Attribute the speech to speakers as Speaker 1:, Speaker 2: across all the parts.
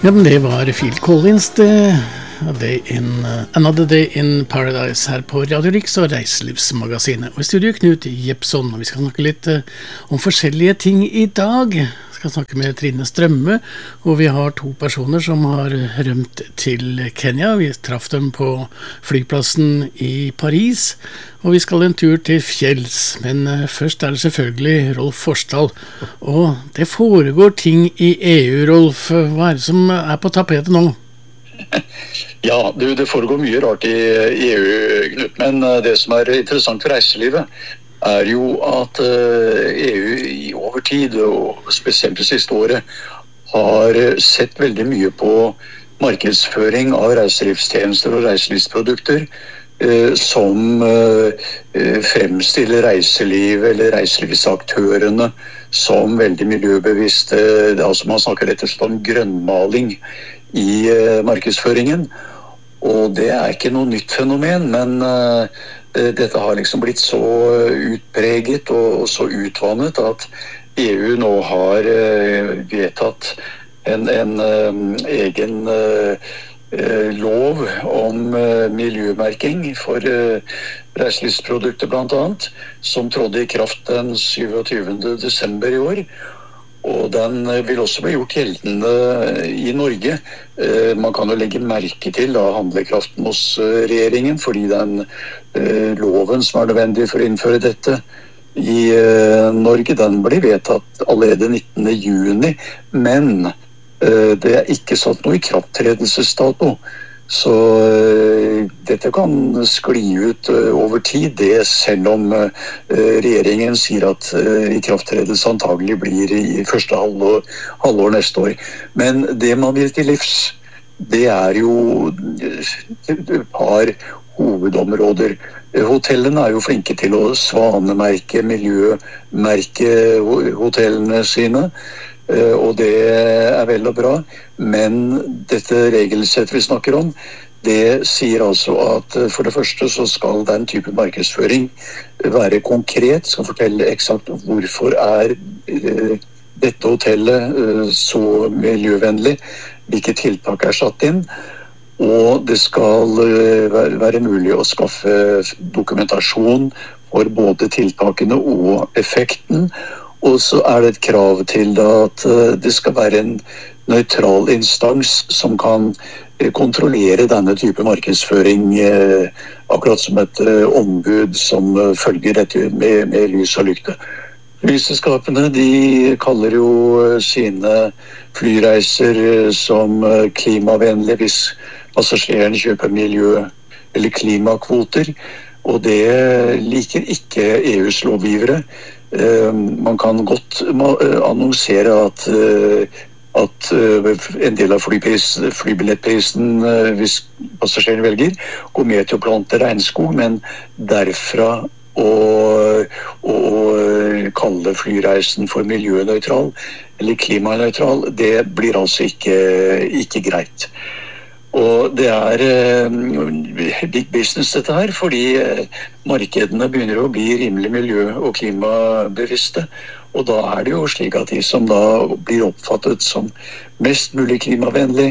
Speaker 1: Ja, men det var Phil Collins, Another Day in Paradise her på Radio Riks og Reiselivsmagasinet. Og i studio Knut Jepson, og vi skal snakke litt om forskjellige ting i dag. Vi skal snakke med Trine Strømme, og vi har to personer som har rømt til Kenya. Vi traff dem på flyplassen i Paris, og vi skal en tur til fjells. Men først det selvfølgelig Rolf Forsdal, og det foregår ting i EU, Rolf. Hva det som på tapetet nå?
Speaker 2: Ja, det foregår mye rart i EU, Knut, men det som interessant for reiselivet jo at EU i over tid, og spesielt det siste året, har sett veldig mye på markedsføring av reiselivstjenester og reiselivsprodukter som fremstiller reiseliv eller reiselivsaktørene som veldig miljøbevisste. Altså man snakker rett og slett om grønnmaling i markedsføringen, og det ikke noe nytt fenomen, men dette har liksom blitt så utpreget og så utvannet at EU nå har vedtatt en egen lov om miljømerking for reiselivsprodukter blant annet, som trådte i kraft den 27. desember i år. Og den vil også bli gjort gjeldende i Norge. Man kan jo legge merke til handlekraften hos regjeringen, fordi den loven som nødvendig for å innføre dette i Norge, den ble vedtatt allerede 19. juni, men det ikke satt noe i krafttredelsesdato. Så dette kan skli ut over tid, det selv om regjeringen sier at ikrafttredelse antagelig blir i første halvår neste år. Men det man vil til livs, det jo et par hovedområder. Hotellene jo flinke til å svanemerke, miljømerke hotellene sine, og det vel og bra, men dette regelsettet vi snakker om, det sier altså at for det første så skal den type markedsføring være konkret, skal fortelle eksakt hvorfor dette hotellet så miljøvennlig, hvilke tiltak satt inn, og det skal være mulig å skaffe dokumentasjon for både tiltakene og effekten. Og så det et krav til at det skal være en nøytral instans som kan kontrollere denne type markedsføring, akkurat som et ombud som følger dette med lys og lykte. Flyselskapene, de kaller jo sine flyreiser som klimavennlige hvis passasjeren kjøper miljø- eller klimakvoter, og det liker ikke EUs lovgivere. Man kan godt annonsere at en del av flybillettprisen, hvis passasjeren velger, går med til å plante regnskog, men derfra å kalle flyreisen for miljønøytral eller klimanøytral, det blir altså ikke greit. Og det big business dette her, fordi markedene begynner å bli rimelig miljø- og klimabevisste, og da det jo slik at de som da blir oppfattet som mest mulig klimavennlig,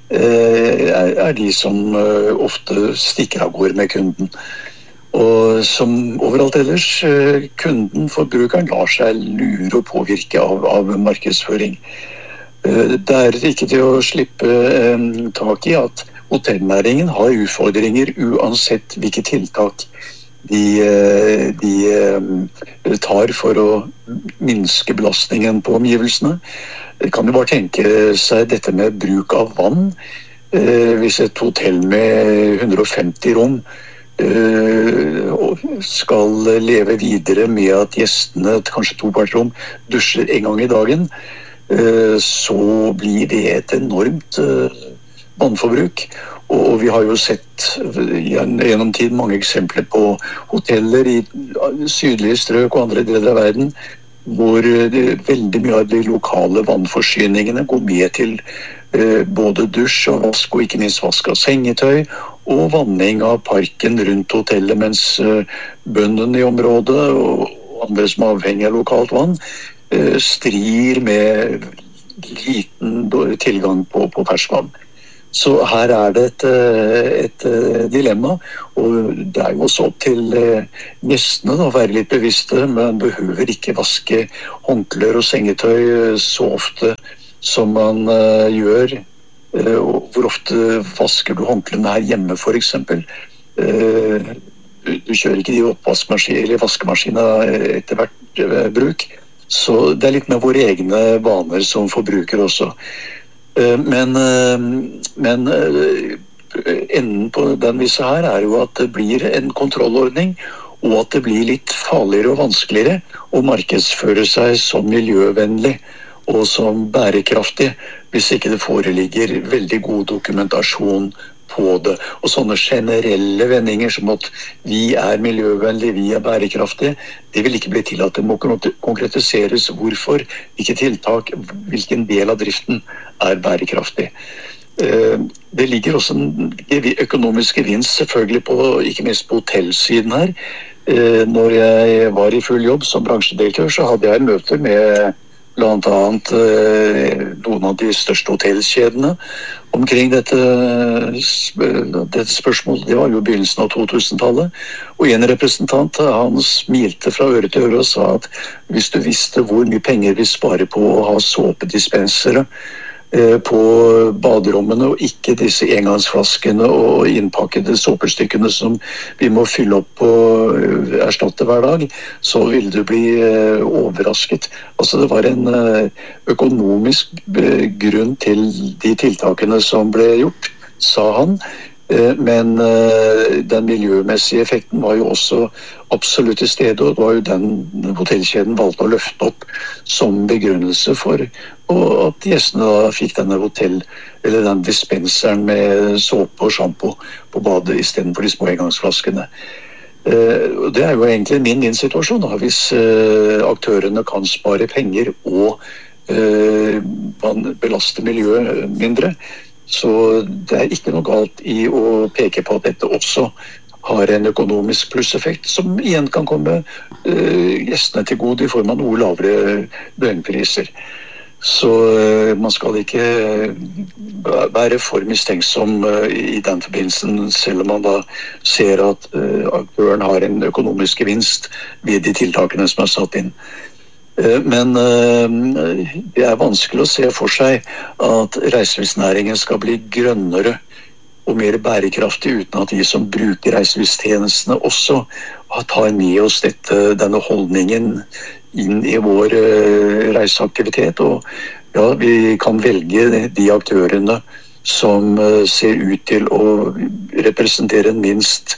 Speaker 2: de som ofte stikker av gårde med kunden. Og som overalt ellers, kunden, forbrukeren, lar seg lure og påvirke av markedsføring. Det ikke til å slippe tak i at hotellnæringen har utfordringer uansett hvilke tiltak de tar for å minske belastningen på omgivelsene. Kan jo bare tenke seg dette med bruk av vann. Hvis et hotell med 150 rom skal leve videre med at gjestene, kanskje 2 par rom, dusjer en gang i dagen, så blir det et enormt vannforbruk. Og vi har jo sett gjennom tid mange eksempler på hoteller i sydlige strøk og andre deler av verden, hvor veldig mye av de lokale vannforsyningene går med til både dusj og vask, og ikke minst vask av sengetøy, og vanning av parken rundt hotellet, mens bøndene i området og andre som avhenger av lokalt vann, strir med liten tilgang på ferskvann. Så her det et dilemma, og det jo også opp til gjestene å være litt bevisste. Man behøver ikke vaske håndklær og sengetøy så ofte som man gjør. Hvor ofte vasker du håndklærne her hjemme, for eksempel? Du kjører ikke de oppvaskmaskiner eller vaskemaskiner etter hvert bruk. Så det litt med våre egne vaner som forbruker også. Men enden på den vissa her jo at det blir en kontrollordning, og at det blir litt farligere og vanskeligere å markedsføre seg som miljøvennlig og som bærekraftig, hvis ikke det foreligger veldig god dokumentasjon på det. Og sånne generelle vendinger som at vi miljøvennlige, vi bærekraftige, det vil ikke bli tillatt. Det må konkretiseres hvorfor, hvilke tiltak, hvilken del av driften bærekraftig. Det ligger også en økonomisk gevinst selvfølgelig på, ikke minst på hotellsiden her. Når jeg var i full jobb som bransjedirektør, så hadde jeg møter med blant annet noen av de største hotellkjedene omkring dette spørsmålet. Det var jo begynnelsen av 2000-tallet. Og en representant, han smilte fra øre til øre og sa at hvis du visste hvor mye penger vi sparer på å ha såpedispensere på baderommene, og ikke disse engangsflaskene og innpakkede såpestykkene som vi må fylle opp og erstatte hver dag, så ville du bli overrasket. Altså det var en økonomisk grunn til de tiltakene som ble gjort, sa han. Men den miljømessige effekten var jo også absolutt til stede, og det var jo den hotellkjeden valgte å løfte opp som begrunnelse for at gjestene da fikk denne eller den dispenseren med såpe og shampoo på badet i stedet for de små engangsflaskene. Det jo egentlig min situasjon da, hvis aktørene kan spare penger og man belaster miljøet mindre. Så det ikke noe galt i å peke på at dette også har en økonomisk plusseffekt, som igjen kan komme gjestene til gode i form av noe lavere døgnpriser. Så man skal ikke være for mistenksom i den forbindelsen, selv om man da ser at aktøren har en økonomisk gevinst ved de tiltakene som satt inn. Men det vanskelig å se for seg at reiselivsnæringen skal bli grønnere og mer bærekraftig uten at vi som bruker reiselivstjenestene også tar med oss denne holdningen inn i vår reiseaktivitet. Og ja, vi kan velge de aktørene som ser ut til å representere en minst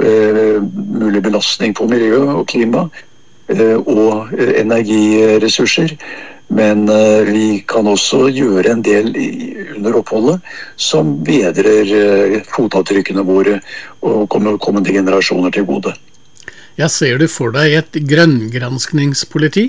Speaker 2: mulig belastning på miljø og klima og energiressurser, men vi kan også gjøre en del under oppholdet som bedrer fotavtrykkene våre og kommende generasjoner til gode.
Speaker 1: Ja, ser du for deg et grønngranskningspoliti?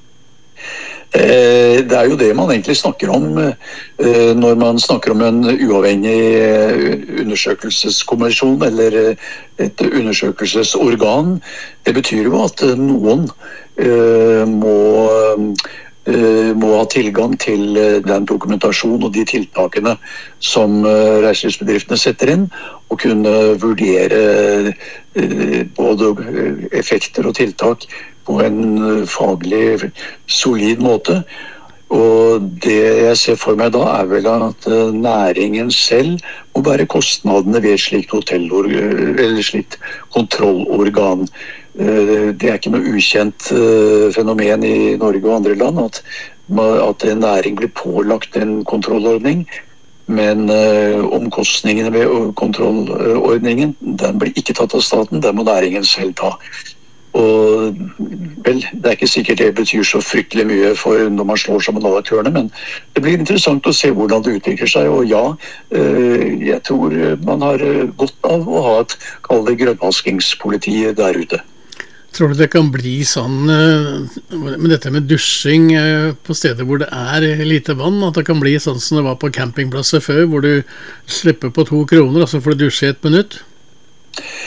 Speaker 2: Det jo det man egentlig snakker om når man snakker om en uavhengig undersøkelseskommisjon eller et undersøkelsesorgan. Det betyr jo at noen må ha tilgang til den dokumentasjon og de tiltakene som reiselivsbedriftene setter inn, og kunne vurdere både effekter og tiltak på en faglig solid måte. Og det jeg ser for meg da vel at næringen selv må bære kostnadene ved et slikt eller slikt kontrollorgan. Det ikke noe ukjent fenomen i Norge og andre land at en næring blir pålagt en kontrollordning, men omkostningene ved kontrollordningen den blir ikke tatt av staten, den må næringen selv ta. Og vel, det ikke sikkert det betyr så fryktelig mye for når man slår sammen alle aktørene, men det blir interessant å se hvordan det utvikler seg. Og ja, jeg tror man har godt av å ha et grønnvaskingspoliti der ute.
Speaker 1: Tror du det kan bli sånn med dette med dusjing på steder hvor det lite vann, at det kan bli sånn som det var på campingplasser før, hvor du slipper på 2 kroner og så får du dusje i 1 minutt?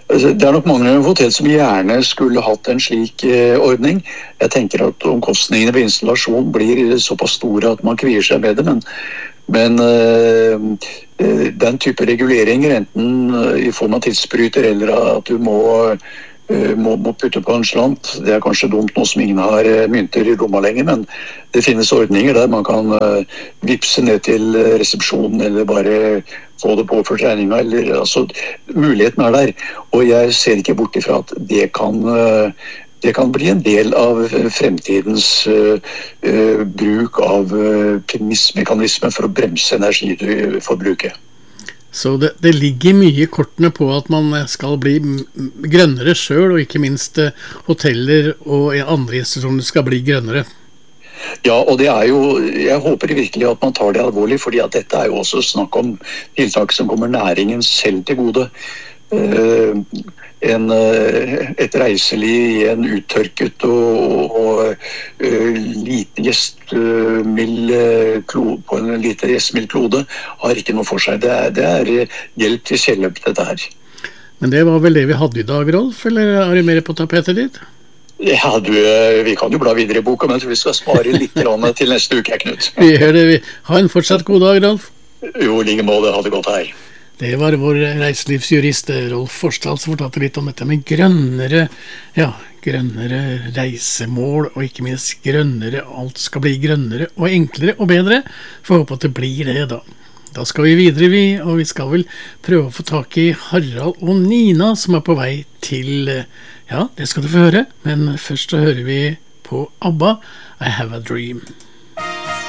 Speaker 2: Det nok mange hotell som gjerne skulle hatt en slik ordning. Jeg tenker at omkostningene ved installasjon blir såpass store at man kvier seg med det, men den type reguleringer, enten i form av tidsbryter eller at du må putte på en slant. Det kanskje dumt nå som ingen har mynter i lomma lenger, men det finnes ordninger der man kan vipse ned til resepsjonen eller bare få det påført regninga, eller altså muligheten der, og jeg ser ikke bort ifra at det kan bli en del av fremtidens bruk av premissmekanismer for å bremse energiforbruket.
Speaker 1: Så det ligger mye i kortene på at man skal bli grønnere selv, og ikke minst hoteller og andre institusjoner skal bli grønnere.
Speaker 2: Ja, og det jo, jeg håper virkelig at man tar det alvorlig, fordi at dette jo også snakk om tiltak som kommer næringen selv til gode. Et reiseliv i en uttørket og lite gjestmild klode, på en lite gjestmild klode, har ikke noe for seg. Det hjelp til selvhjelp, dette her.
Speaker 1: Men det var vel det vi hadde i dag, Rolf, eller det mer på tapetet ditt?
Speaker 2: Ja, vi kan jo bla videre i boka, men jeg tror vi skal spare litt til neste uke, Knut.
Speaker 1: Vi gjør det. Ha en fortsatt god dag, Rolf.
Speaker 2: Jo, like måte. Ha det godt her.
Speaker 1: Det var vår reiselivsjurist Rolf Forsdal som fortalte litt om dette med grønnere reisemål, og ikke minst grønnere, alt skal bli grønnere og enklere og bedre. Får håpe at det blir det da. Da skal vi videre, og vi skal vel prøve å få tak i Harald og Nina som på vei til, ja, det skal du få høre, men først så hører vi på ABBA, I Have a Dream.